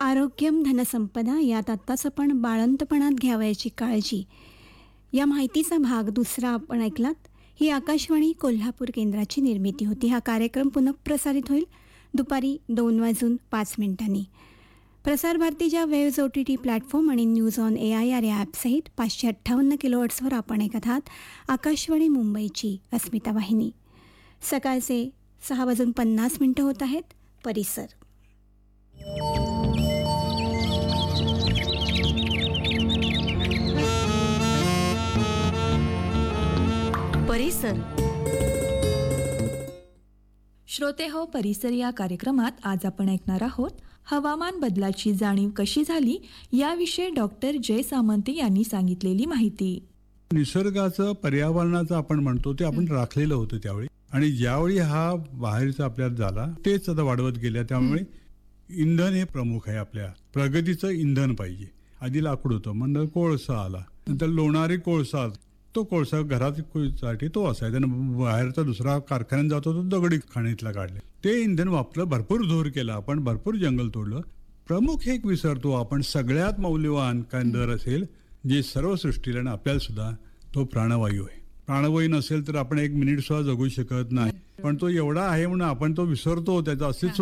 आरोग्यम धनसंपदा यात आत्ताच आपण बाळंतपणात घ्यावयाची काळजी या माहितीचा भाग दुसरा आपण ऐकलात. ही आकाशवाणी कोल्हापूर केंद्राची निर्मिती होती. हा कार्यक्रम पुनःप्रसारित होईल दुपारी 2:05 प्रसार भारतीच्या वेव्ज OTT प्लॅटफॉर्म आणि न्यूज ऑन AIR या ॲपसहित 558 किलोहर्ट्झवर आपण ऐकत आहात आकाशवाणी मुंबईची अस्मिता वाहिनी. सकाळचे 6:50 होत आहेत. परिसर. परिसर. श्रोते हो, परिसर या कार्यक्रमात आज आपण ऐकणार आहोत हवामान बदलाची जाणीव कशी झाली याविषयी डॉक्टर जय सामंते यांनी सांगितलेली माहिती. निसर्गाचं, पर्यावरणाचं आपण म्हणतो ते आपण राखलेलं होतं त्यावेळी, आणि ज्यावेळी हा बाहेरचा आपल्याला झाला तेच आता वाढवत गेल्या. त्यामुळे इंधन हे प्रमुख आहे. आपल्या प्रगतीचं इंधन पाहिजे. आधी लाकूड होतं, नंतर कोळसा आला, नंतर लोणारी कोळसा, तो कोळसा घरासाठी तो असायचा. बाहेरचा दुसरा कारखान्यात जातो तो दगडी खाणीतला काढले ते इंधन वापरलं. भरपूर धूर केला आपण, भरपूर जंगल तोडलं. प्रमुख एक विसरतो आपण, सगळ्यात मौल्यवान काय दर असेल जे सर्व सृष्टीला आणि आपल्याला सुद्धा, तो प्राणवायू आहे. प्राणवायू नसेल तर आपण 1 मिनिट सुद्धा जगू शकत नाही. पण तो एवढा आहे म्हणून आपण तो विसरतो. त्याचं अस्तित्व